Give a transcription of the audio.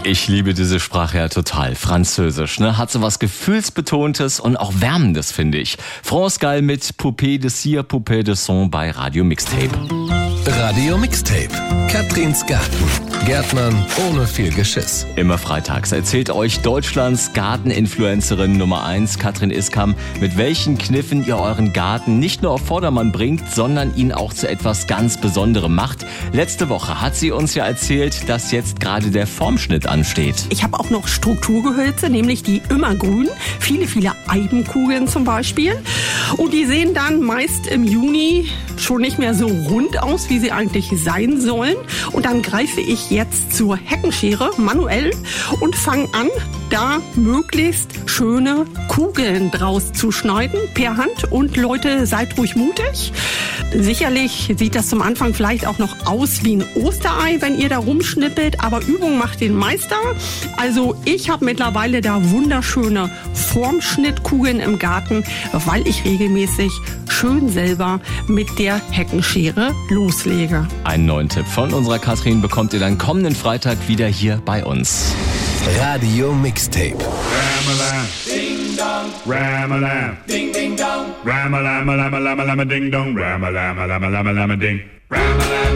Ich liebe diese Sprache ja total. Französisch, ne? Hat so was Gefühlsbetontes und auch Wärmendes, finde ich. France Gall mit Poupée de Cire, Poupée de Son bei Radio Mixtape. Radio Mixtape. Katrins Garten. Gärtnern ohne viel Geschiss. Immer freitags erzählt euch Deutschlands Garteninfluencerin Nummer 1, Katrin Iskam, mit welchen Kniffen ihr euren Garten nicht nur auf Vordermann bringt, sondern ihn auch zu etwas ganz Besonderem macht. Letzte Woche hat sie uns ja erzählt, dass jetzt gerade der Formschnitt ansteht. Ich habe auch noch Strukturgehölze, nämlich die immergrün. Viele Eibenkugeln zum Beispiel. Und die sehen dann meist im Juni schon nicht mehr so rund aus, wie sie eigentlich sein sollen. Und dann greife ich jetzt zur Heckenschere manuell und fange an, da möglichst schöne Kugeln draus zu schneiden per Hand. Und Leute, seid ruhig mutig. Sicherlich sieht das zum Anfang vielleicht auch noch aus wie ein Osterei, wenn ihr da rumschnippelt, aber Übung macht den Meister. Also ich habe mittlerweile da wunderschöne Formschnittkugeln im Garten, weil ich regelmäßig schön selber mit der Heckenschere loslege. Einen neuen Tipp von unserer Katrin bekommt ihr dann kommenden Freitag wieder hier bei uns. Radio Mixtape. Ram-a-lam, ding dong, ram-a-lam, ding ding dong, ram-a-lam, lam-a-lam, lam-a-ding dong, ram-a-lam, lam-a-lam, lam-a-ding, ram-a-lam.